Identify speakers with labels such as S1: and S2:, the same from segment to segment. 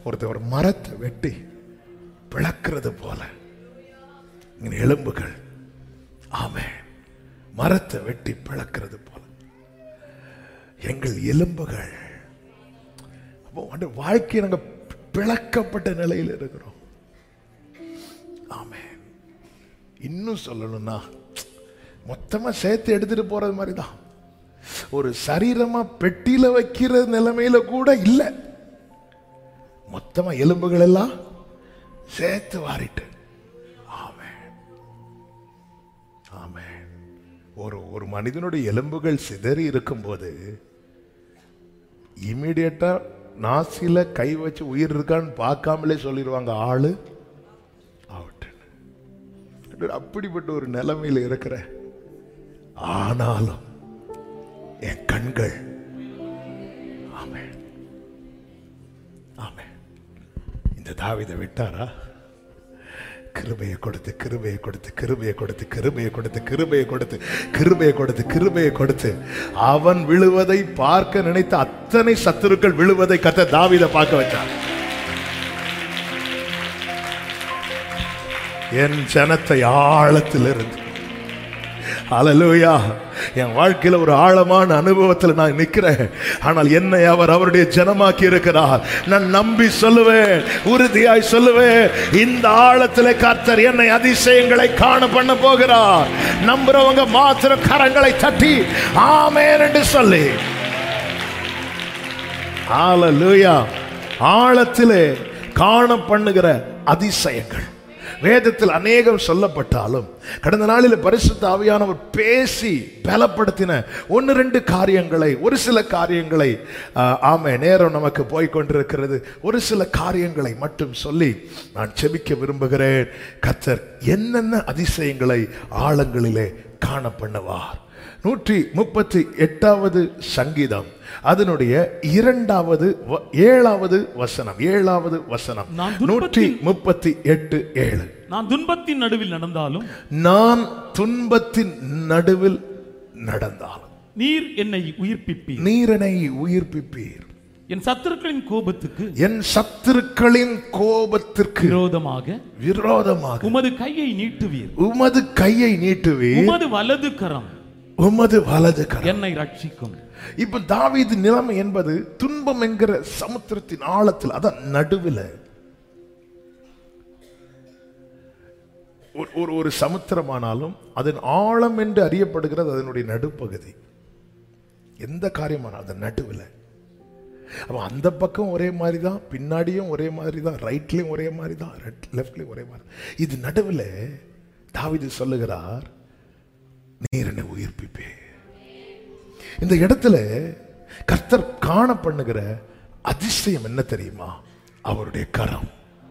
S1: ஒருத்தர் ஒரு மரத்தை வெட்டி பிளக்கிறது போல எலும்புகள், ஆமென், மரத்தை வெட்டி பிளக்கிறது போல எங்கள் எலும்புகள். வாழ்க்கை நாங்க பிளக்கப்பட்ட நிலையில் இருக்கிறோம். ஆமென். இன்னும் சொல்லணும்னா மொத்தமா சேர்த்து எடுத்துட்டு போறது மாதிரிதான். ஒரு சரீரமா பெட்டியில வைக்கிற நிலைமையில கூட இல்ல, மொத்தமா எலும்புகள் எல்லாம் சேர்த்து வாரிட்டு. ஆமென், ஆமென். ஒரு மனிதனுடைய எலும்புகள் சிதறி இருக்கும்போது இமிடியேட்டா நாசில கை வச்சு உயிர் இருக்கான்னு பார்க்காமலே சொல்லிடுவாங்க, ஆளு அவுட். அப்படிப்பட்ட ஒரு நிலைமையில இருக்கிற, ஆனாலும் என் கண்கள், ஆமென், ஆமென். இந்த தாவீதை விட்டாரா? கிருபையை கொடுத்து கிருபையை கொடுத்து கிருபையை கொடுத்து கிருபையை கொடுத்து கிருபையை கொடுத்து கிருபையை கொடுத்து கிருபையை கொடுத்து அவன் விழுவதை பார்க்க நினைத்த அத்தனை சத்துருக்கள் விழுவதை கர்த்தர் தாவீதை பார்க்க வச்சார். என் ஜனத்தை ஆழத்திலிருந்து, ஹல்லேலூயா, என் வாழ்க்கையில ஒரு ஆழமான அனுபவத்தில் நான் நிற்கிறேன். ஆனால் என்னை அவர் அவருடைய ஜனமாக்கி இருக்கிறார். நான் நம்பி சொல்லுவேன், உறுதியாய் சொல்லுவேன், இந்த ஆழத்திலே கர்த்தர் என்னை அதிசயங்களை காண பண்ண போகிறார். நம்புறவங்க மாத்திரம் கரங்களை தட்டி ஆமென் என்று சொல்லி, ஹல்லேலூயா, ஆழத்திலே காண பண்ணுகிற அதிசயங்கள் வேதத்தில் அநேகம் சொல்லப்பட்டாலும் கடந்த நாளில் பரிசுத்த ஆவியானவர் பேசி பலப்படுத்தின ஒன்று ரெண்டு காரியங்களை, ஒரு சில காரியங்களை, ஆமென், நேரம் நமக்கு போய்கொண்டிருக்கிறது, ஒரு சில காரியங்களை மட்டும் சொல்லி நான் செபிக்க விரும்புகிறேன். கர்த்தர் என்னென்ன அதிசயங்களை ஆழங்களிலே காண பண்ணுவார். 138வது சங்கீதம் அதனுடைய 7வது வசனம். 138:7.
S2: நான் துன்பத்தின் நடுவில் நடந்தாலும்,
S1: நான் துன்பத்தின் நடுவில் நடந்தாலும்
S2: நீர் என்னை உயிர்ப்பிப்பீர்.
S1: நீர் என்னை உயிர்ப்பிப்பீர்.
S2: என் சத்துருக்களின் கோபத்துக்கு,
S1: என் சத்துருக்களின் கோபத்திற்கு விரோதமாக
S2: உமது கையை நீட்டுவீர்.
S1: உமது கையை நீட்டுவீர்.
S2: உமது வலது கரம்
S1: என்னை
S2: ரட்சிக்கும்.
S1: இப்ப தாவீது நிலைமை என்பது துன்பம் என்கிற சமுத்திரத்தின் ஆழத்தில், அதான் நடுவில். ஒரு சமுத்திரமானாலும் அதன் ஆழம் என்று அறியப்படுகிறது அதனுடைய நடுப்பகுதி. எந்த காரியமானாலும் அதன் நடுவில். அந்த பக்கம் ஒரே மாதிரி தான், பின்னாடியும் ஒரே மாதிரி தான், ரைட்லயும் ஒரே மாதிரி தான், லெஃப்ட்லயும் ஒரே மாதிரி. இது நடுவில் தாவீது சொல்லுகிறார், நீர் என்னை உயிர்ப்பிப்பே. இந்த இடத்துல கர்த்தர் காண பண்ணுகிற அதிசயம் என்ன தெரியுமா? அவருடைய கரம்.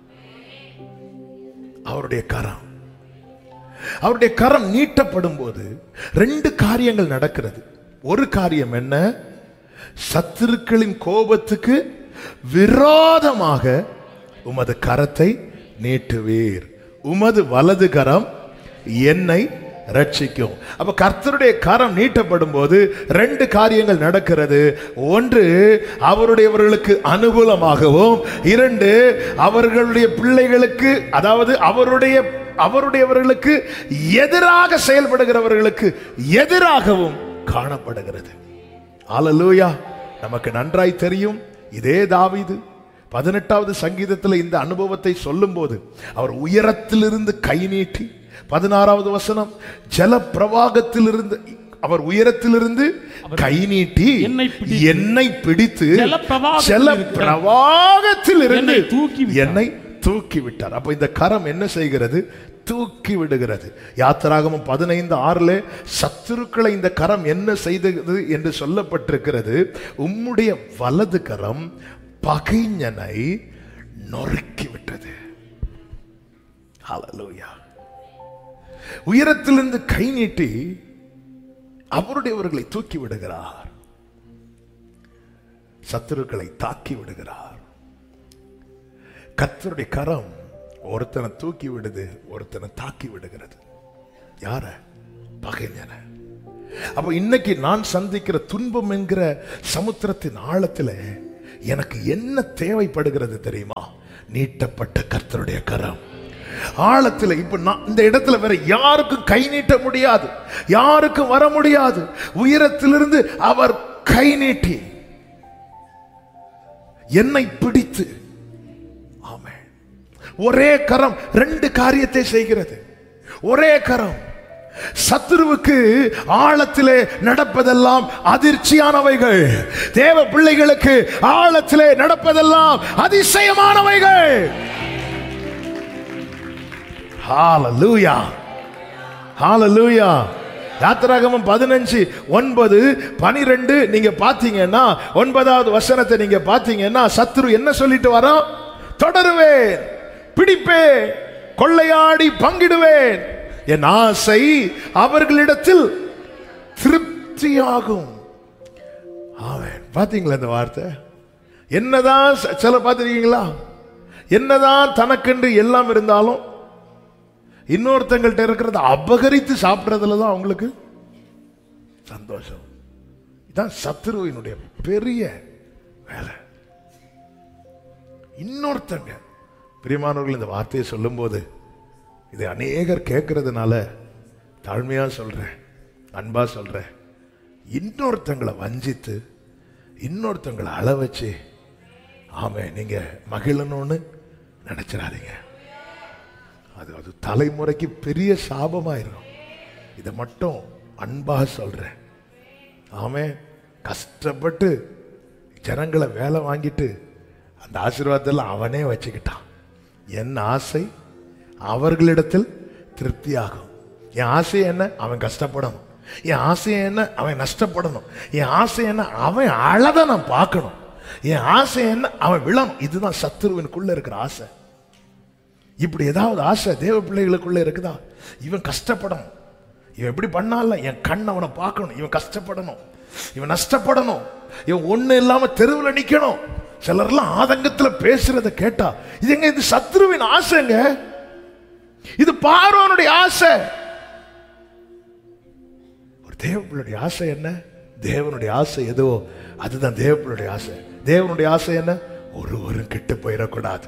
S1: அவருடைய கரம். அவருடைய கரம் நீட்டப்படும் போது ரெண்டு காரியங்கள் நடக்கிறது. ஒரு காரியம் என்ன? சத்துருக்களின் கோபத்துக்கு விரோதமாக உமது கரத்தை நீட்டுவீர். உமது வலது கரம் என்னை ரட்சிக்கும். அப்ப கர்த்தருடைய கரம் நீட்டப்படும் போது ரெண்டு காரியங்கள் நடக்கிறது. ஒன்று, அவருடையவர்களுக்கு அனுகூலமாகவும், இரண்டு, அவர்களுடைய பிள்ளைகளுக்கு, அதாவது அவருடையவர்களுக்கு எதிராக செயல்படுகிறவர்களுக்கு எதிராகவும் காணப்படுகிறது. ஹல்லேலூயா. நமக்கு நன்றாய் தெரியும், இதே தாவீது 18வது சங்கீதத்தில் இந்த அனுபவத்தை சொல்லும் போது அவர் உயரத்திலிருந்து கை நீட்டி, 16வது வசனம், ஜல பிரவாகத்திலிருந்து அவர் உயரத்திலிருந்து கை நீட்டி என்னை பிடித்து ஜல பிரவாகத்திலிருந்து என்னை தூக்கி விட்டார். அப்ப இந்த கரம் என்ன செய்கிறது? தூக்கி விடுகிறது. யாத்திராகமம் 15:6 சத்துருக்களை இந்த கரம் என்ன செய்தது என்று சொல்லப்பட்டிருக்கிறது. உம்முடைய வலது கரம் பகைஞனை நொறுக்கி விட்டது. ஹல்லேலூயா. உயரத்திலிருந்து கை நீட்டி அவருடையவர்களை தூக்கி விடுகிறார், சத்துருக்களை தாக்கி விடுகிறார். கர்த்தருடைய கரம் ஒருத்தனை தூக்கி விடுது, ஒருத்தனை தாக்கி விடுகிறது. யார? பகைஞனை. அப்ப இன்னைக்கு நான் சந்திக்கிற துன்பம் என்கிற சமுத்திரத்தின் ஆழத்தில் எனக்கு என்ன தேவைப்படுகிறது தெரியுமா? நீட்டப்பட்ட கர்த்தருடைய கரம். ஆழத்தில் இப்ப நான் இந்த இடத்துல வேற யாருக்கும் கை நீட்ட முடியாது, யாருக்கும் வர முடியாது. உயரத்திலிருந்து அவர் கை நீட்டி என்னை பிடித்து, ஆமென். ஒரே கரம் ரெண்டு காரியத்தை செய்கிறது. ஒரே கரம். சத்துருவுக்கு ஆழத்திலே நடப்பதெல்லாம் அதிர்ச்சியானவைகள், தேவ பிள்ளைகளுக்கு ஆழத்திலே நடப்பதெல்லாம் அதிசயமானவைகள். ஹalleluya, ஹalleluya. யாத்திராகமம் 15:9-12 நீங்க பாத்தீங்கன்னா, 9வது வசனத்தை நீங்க பாத்தீங்கன்னா, சத்துரு என்ன சொல்லிட்டு வரோம்? தொடருவேன், பிடிப்பேன், கொள்ளையாடி பங்கிடுவேன், என் ஆசை அவர்களிடத்தில் திருப்தியாகும். ஆமென். பாத்தீங்களா இந்த வார்த்தை? என்னதான் சில பார்த்திருக்கீங்களா? என்னதான் தனக்கென்று எல்லாம் இருந்தாலும் இன்னொருத்தங்கள்ட்ட இருக்கிறத அபகரித்து சாப்பிட்றதுல தான் அவங்களுக்கு சந்தோஷம். இதுதான் சத்துருவினுடைய பெரிய வேலை. இன்னொருத்தங்க, பிரியமானவர்கள், இந்த வார்த்தையை சொல்லும் போது இதை அநேகர் கேட்கறதுனால தாழ்மையா சொல்றேன், அன்பா சொல்றேன். இன்னொருத்தங்களை வஞ்சித்து இன்னொருத்தங்களை அள வச்சு நீங்க மகிழணும்னு நினைச்சிடாதீங்க. அது தலைமுறைக்கு பெரிய சாபமாயிரும். இதை மட்டும் அன்பா சொல்றேன். கஷ்டப்பட்டு ஜனங்களை வேலை வாங்கிட்டு அந்த ஆசீர்வாதத்தில் அவனே வச்சுக்கிட்டான். என் ஆசை அவர்களிடத்தில் திருப்தியாகும். என் ஆசை என்ன? அவன் கஷ்டப்படணும். என் ஆசை என்ன? அவன் நஷ்டப்படணும். என் ஆசை என்ன? அவன் அழத நான் பார்க்கணும். என் ஆசை என்ன? அவன் விழணும். இதுதான் சத்துருவினுக்குள்ள இருக்கிற ஆசை. இப்படி ஏதாவது ஆசை தேவ பிள்ளைகளுக்குள்ள இருக்குதா? இவன் கஷ்டப்படணும், இவன் எப்படி பண்ணால என் கண் அவனை பார்க்கணும், இவன் கஷ்டப்படணும், இவன் நஷ்டப்படணும், இவன் ஒண்ணு இல்லாம தெருவில் நிக்கணும். சிலர்லாம் ஆதங்கத்துல பேசுறத கேட்டா இதுங்க இது சத்ருவின் ஆசைங்க, இது பார்வோனுடைய ஆசை. ஒரு தேவனுடைய ஆசை என்ன? தேவனுடைய ஆசை எதுவோ அதுதான் தேவனுடைய ஆசை. தேவனுடைய ஆசை என்ன? ஒருவரும் கெட்டு போயிடக்கூடாது.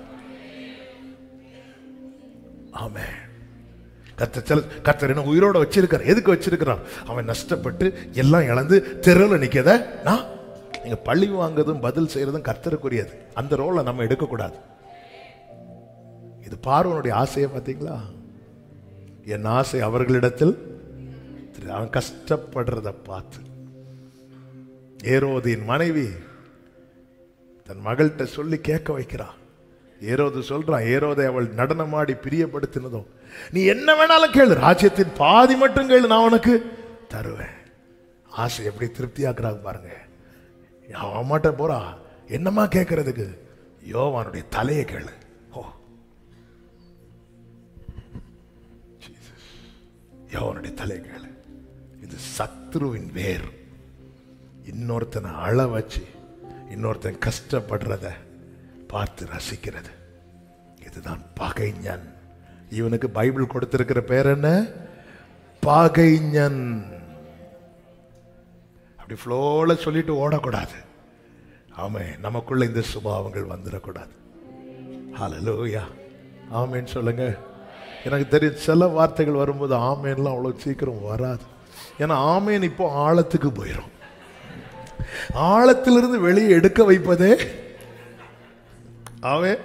S1: ஆமென். கர்த்தர் என்ன உயிரோட வச்சிருக்கார். எதுக்கு வச்சிருக்கிறார்? அவன் நஷ்டப்பட்டு எல்லாம் இழந்து தெருவில் நிக்கத நீங்க பழி வாங்குறதும் பதில் செய்யறதும் கர்த்தருக்குரியது. அந்த ரோலை நம்ம எடுக்கக்கூடாது. இது பார்வனுடைய ஆசையை பார்த்தீங்களா? என் ஆசை அவர்களிடத்தில். அவன் கஷ்டப்படுறத பார்த்து ஏரோதின் மனைவி தன் மகள்கிட்ட சொல்லி கேட்க வைக்கிறான். ஏரோது சொல்றான், ஏரோதை அவள் நடனமாடி பிரியப்படுத்தினதும், நீ என்ன வேணாலும் கேளு, ராஜ்யத்தின் பாதி மட்டும் கேளு, நான் உனக்கு தருவேன். ஆசை எப்படி திருப்தியாக்குறாங்க பாருங்க. அம்மாட்ட போறா, என்னம்மா கேட்கறதுக்கு? யோவானுடைய தலையை கேளு. யோவானுடைய தலையை கேளு. இது சத்ருவின் வேர். இன்னொருத்தனை அழ வச்சு இன்னொருத்தன் கஷ்டப்படுறத பார்த்து ரசிக்கிறது. இதுதான் பகைஞன். இவனுக்கு பைபிள் கொடுத்திருக்கிற பேர் என்ன? பகைஞன். அப்படி ஃப்ளோல சொல்லிட்டு ஓடக்கூடாது. நமக்குள்ள இந்த சுபாவங்கள் வந்துடக்கூடாது. ஹல்லேலூயா, ஆமேன் சொல்லுங்க. எனக்கு தெரியும் சில வார்த்தைகள் வரும்போது ஆமேன்லாம் அவ்வளோ சீக்கிரம் வராது. ஏன்னா ஆமேன் இப்போ ஆழத்துக்கு போயிடும். ஆழத்திலிருந்து வெளியே எடுக்க வைப்பதே ஆமேன்.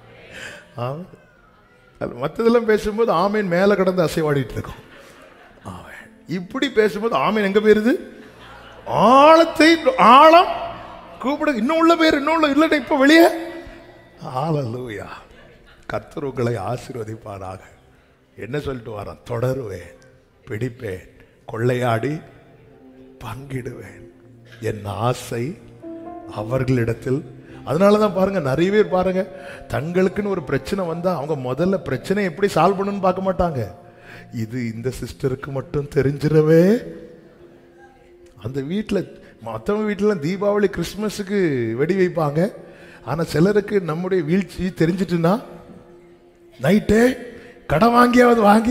S1: மற்றதெல்லாம் பேசும்போது ஆமேன் மேல கடந்து அசைவாடிட்டு இருக்கும். இப்படி பேசும்போது ஆமேன் எங்க போயிருது? ஆழத்தை ஆழம் கூப்பிடு. இன்னும் உள்ள பேர் இன்னும் இல்ல இப்ப வெளியே. ஹல்லேலூயா. கர்த்தர் உங்களை ஆசீர்வதிப்பாராக. என்ன சொல்லிட்டு வரான்? தொடருவேன், பிடிப்பேன், கொள்ளையாடி பங்கிடுவேன், என் ஆசை அவர்களிடத்தில். அதனாலதான் பாருங்க, நிறைய பேர் பாருங்க, தங்களுக்குன்னு ஒரு பிரச்சனை வந்தா அவங்க முதல்ல பிரச்சனை எப்படி சால்வ் பண்ணணும்னு பார்க்க மாட்டாங்க. இது இந்த சிஸ்டருக்கு மட்டும் தெரிஞ்சிடவே. அந்த வீட்டில் மற்றவங்க வீட்டில் தீபாவளி கிறிஸ்துமஸுக்கு வெடி வைப்பாங்க. ஆனால் சிலருக்கு நம்முடைய வீழ்ச்சி தெரிஞ்சிட்டுன்னா நைட்டே கடை வாங்கியாவது வாங்கி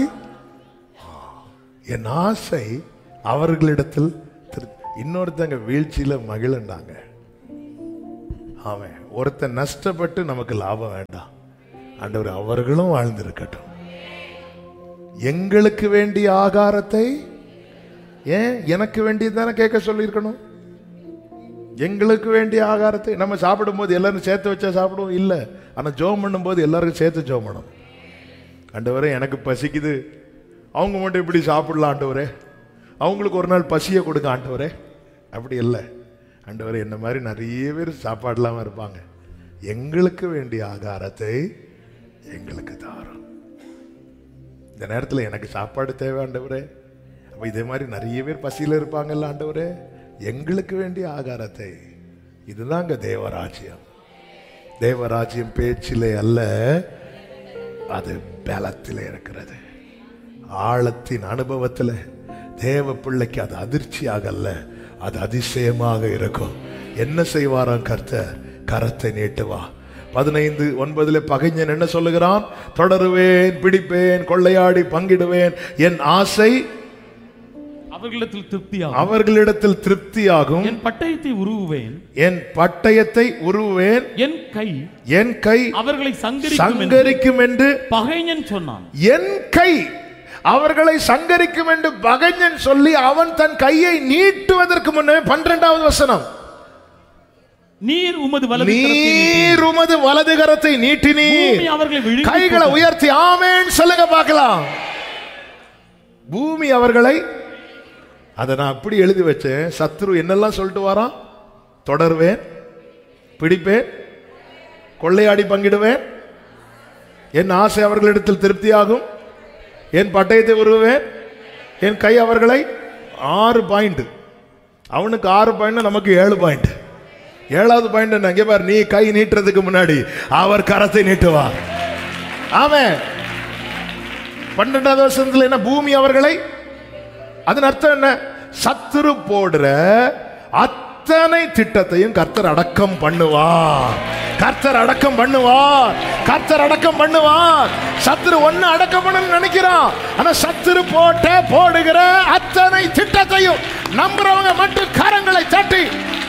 S1: என் ஆசை அவர்களிடத்தில் இன்னொருத்தங்க வீழ்ச்சியில மகிழ்ந்தாங்க. அவன் ஒருத்தன் நஷ்டப்பட்டு நமக்கு லாபம் வேண்டாம். ஆண்டவர் அவர்களும் வாழ்ந்திருக்கட்டும். எங்களுக்கு வேண்டிய ஆகாரத்தை ஏன் எனக்கு வேண்டியது தானே கேட்க சொல்லியிருக்கணும். எங்களுக்கு வேண்டிய ஆகாரத்தை நம்ம சாப்பிடும் போது எல்லாரும் சேர்த்து வச்சா சாப்பிடுவோம் இல்லை. ஆனால் ஜோம் பண்ணும் போது எல்லாருக்கும் சேர்த்து ஜோம் பண்ணணும். ஆண்டவரே எனக்கு பசிக்குது, அவங்க மட்டும் இப்படி சாப்பிடலாம் ஆண்டவரே, அவங்களுக்கு ஒரு நாள் பசியை கொடுக்க ஆண்டவரே, அப்படி இல்லை. ஆண்டவரே என்ன மாதிரி நிறைய பேர் சாப்பாடு இல்லாமல் இருப்பாங்க, எங்களுக்கு வேண்டிய ஆகாரத்தை எங்களுக்கு தாரும். இந்த நேரத்தில் எனக்கு சாப்பாடு தேவை ஆண்டவரே. அப்போ இதே மாதிரி நிறைய பேர் பசியில் இருப்பாங்கல்ல ஆண்டவரே, எங்களுக்கு வேண்டிய ஆகாரத்தை. இதுதாங்க தேவராஜ்யம். தேவராஜ்யம் பேச்சிலே அல்ல, அது பலத்திலே இருக்கிறது, ஆழத்தின் அனுபவத்தில். தேவ பிள்ளைக்கு அது அதிர்ச்சியாக அல்ல, அது அதிசயமாக இருக்கும். என்ன செய்வாராம் கர்த்தர்? கரத்தை நீட்டுவா. 15:9 பகைஞன் என்ன சொல்லுகிறான்? தொடருவேன், பிடிப்பேன், கொள்ளையாடி பங்கிடுவேன், என் ஆசை அவர்களிடத்தில் திருப்தியாகும்,
S2: என் பட்டயத்தை உருவுவேன்,
S1: என் பட்டயத்தை உருவேன், என் கை
S2: அவர்களை
S1: சங்கரிக்கும் என்று
S2: பகைஞன் சொன்னான்.
S1: என் கை அவர்களை சங்கரிக்கும் என்று பகைஞன் சொல்லி அவன் தன் கையை நீட்டுவதற்கு முன்னே 12வது வசனம்,
S2: நீர் உமது
S1: வலது கரத்தை நீட்டினீர், கைகளை உயர்த்தி ஆமென் சொல்லுங்க பார்க்கலாம். பூமி அவர்களை, அதை நான் அப்படி எழுதி வச்சேன். சத்ரு என்னெல்லாம் சொல்லிட்டு வாரான்? தொடருவேன், பிடிப்பேன், கொள்ளையாடி பங்கிடுவேன், என் ஆசை அவர்களிடத்தில் திருப்தியாகும், என் பட்டயத்தை உருவேன், என் கை அவர்களை. 6 பாயிண்ட். அவனுக்கு 6 பாயிண்ட், நமக்கு 7 பாயிண்ட். 7வது பாயிண்ட் என்ன? இங்கே பாரு, நீ கை நீட்டுறதுக்கு முன்னாடி அவர் கரத்தை நீட்டுவார். ஆமென். 12வது வசனத்தில் என்ன? பூமி அவர்களை. அதன் அர்த்தம் என்ன? சத்துரு போடுற அத்தனை திட்டத்தையும் கர்த்தர் அடக்கம் பண்ணுவார். கர்த்தர் அடக்கம் பண்ணுவார். கர்த்தர் அடக்கம் பண்ணுவார். சத்துரு ஒன்னு அடக்கம் பண்ண நினைக்கிறான், ஆனா சத்துரு போடுகிற அத்தனை திட்டத்தையும் நம்புறவங்க மட்டும் கரங்களை தட்டி,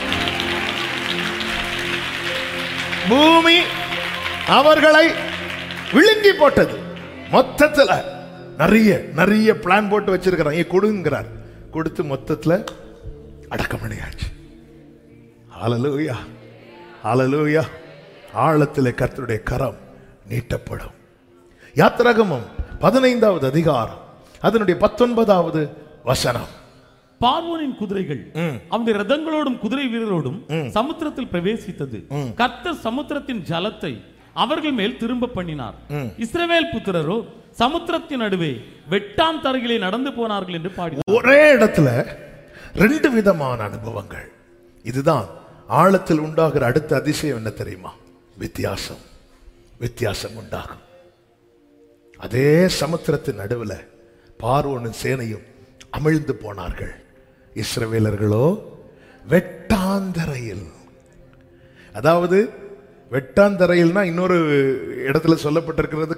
S1: பூமி அவர்களை விழுங்கி போட்டது. மொத்தத்தில் நிறைய பிளான் போட்டு வச்சிருக்கிறான். கொடுங்கிறார், கொடுத்து மொத்தத்தில் அடக்கம் பண்ணியாச்சு. ஹல்லேலூயா, ஹல்லேலூயா. ஆழத்திலே கர்த்தருடைய கரம் நீட்டப்படும். யாத்திராகமம் 15வது அதிகாரம் அதனுடைய 19வது வசனம்.
S2: பார்வோனின் குதிரைகள் அவனுடைய ரதங்களோடும் குதிரை வீரரோடும் சமுத்திரத்தில் பிரவேசித்தது. கர்த்தர் சமுத்திரத்தின் ஜலத்தை அவர்கள் மேல் திரும்ப பண்ணினார். இஸ்ரவேல் புத்திரரோ சமுத்திரத்தின் நடுவே வெட்டாம் தரையிலே நடந்து போனார்கள் என்று பாடி.
S1: ஒரே இடத்துல 2 விதமான அனுபவங்கள். இதுதான் ஆழத்தில் உண்டாகிற அடுத்த அதிசயம். என்ன தெரியுமா? வித்தியாசம் உண்டாகும். அதே சமுத்திரத்தின் நடுவில் பார்வோனின் சேனையும் அமிழ்ந்து போனார்கள். இஸ்ரவேலர்களோ வெட்டாந்தரையில். அதாவது வெட்டாந்தரையில்னா இன்னொரு இடத்துல சொல்லப்பட்டிருக்கிறது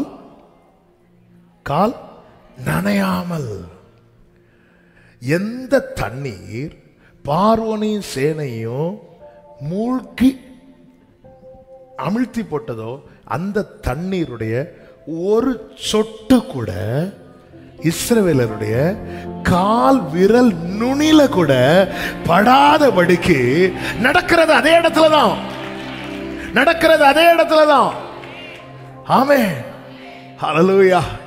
S1: கால் நனையாமல். எந்த தண்ணீர் பார்வோனின் சேனையும் மூழ்கி அமிழ்த்தி போட்டதோ அந்த தண்ணீருடைய ஒரு சொட்டு கூட இஸ்ரவேலருடைய கால் விரல் நுனில கூட படாதபடிக்கு நடக்கிறது. அதே இடத்துல தான் நடக்கிறது. அதே இடத்துல தான். ஆமென், ஹல்லேலூயா.